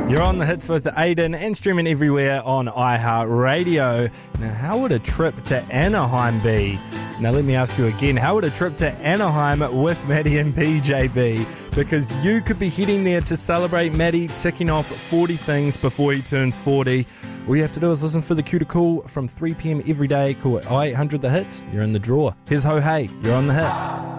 You're on the hits with Aiden and streaming everywhere on iHeartRadio. Now, how would a trip to Anaheim be? Now, let me ask you again, how would a trip to Anaheim with Maddie and PJ be? Because you could be heading there to celebrate Maddie ticking off 40 things before he turns 40. All you have to do is listen for the cue to call from 3 p.m. every day. Call 0800 The Hits. You're in the draw. Here's Ho Hey. You're on the hits.